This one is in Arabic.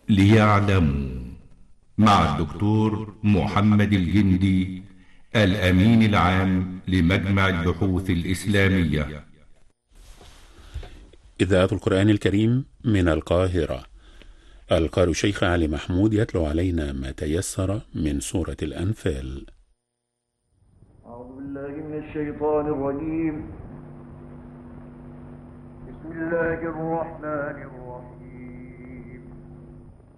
ليعلموا، مع الدكتور محمد الجندي، الأمين العام لمجمع البحوث الإسلامية. إذاعة القرآن الكريم من القاهرة. القارئ الشيخ علي محمود يتلو علينا ما تيسر من سورة الأنفال. أعوذ بالله من الشيطان الرجيم. بسم الله الرحمن الرحيم.